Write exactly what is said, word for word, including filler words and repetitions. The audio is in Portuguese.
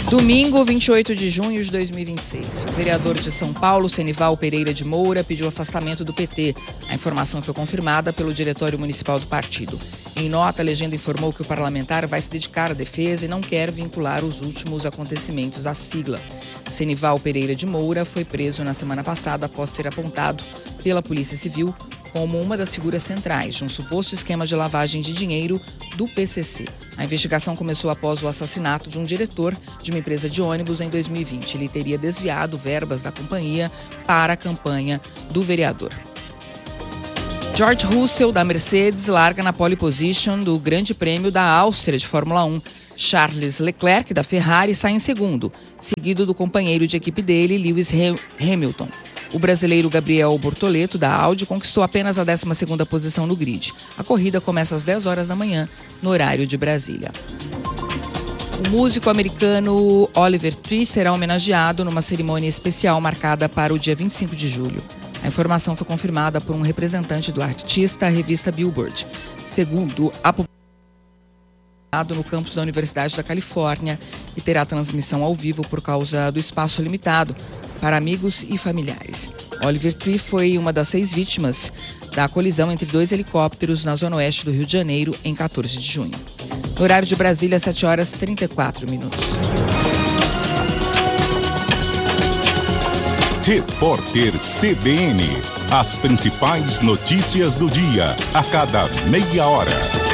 Domingo, vinte e oito de junho de dois mil e vinte e seis. O vereador de São Paulo, Senival Pereira de Moura, pediu afastamento do P T. A informação foi confirmada pelo Diretório Municipal do partido. Em nota, a legenda informou que o parlamentar vai se dedicar à defesa e não quer vincular os últimos acontecimentos à sigla. Senival Pereira de Moura foi preso na semana passada após ser apontado pela Polícia Civil como uma das figuras centrais de um suposto esquema de lavagem de dinheiro do P C C. A investigação começou após o assassinato de um diretor de uma empresa de ônibus em dois mil e vinte. Ele teria desviado verbas da companhia para a campanha do vereador. George Russell, da Mercedes, larga na pole position do Grande Prêmio da Áustria de Fórmula um. Charles Leclerc, da Ferrari, sai em segundo, seguido do companheiro de equipe dele, Lewis Hamilton. O brasileiro Gabriel Bortoleto, da Audi, conquistou apenas a décima segunda posição no grid. A corrida começa às dez horas da manhã, no horário de Brasília. O músico americano Oliver Tree será homenageado numa cerimônia especial marcada para o dia vinte e cinco de julho. A informação foi confirmada por um representante do artista à revista Billboard. Segundo a publicação no campus da Universidade da Califórnia e terá transmissão ao vivo por causa do espaço limitado para amigos e familiares. Oliver Tree foi uma das seis vítimas da colisão entre dois helicópteros na zona oeste do Rio de Janeiro em quatorze de junho. No horário de Brasília, sete horas e trinta e quatro minutos. Repórter C B N. As principais notícias do dia, a cada meia hora.